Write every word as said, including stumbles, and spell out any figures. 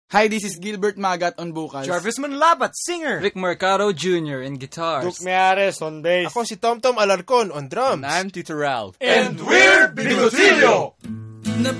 Hi, this is Gilbert Magat on vocals. Jarvis Manlabat, singer. Rick Mercado Junior in guitars. Duke Meares on bass. Ako si Tom Tom Alarcon on drums. And I'm Tito Ralph. And we're Bigotillo!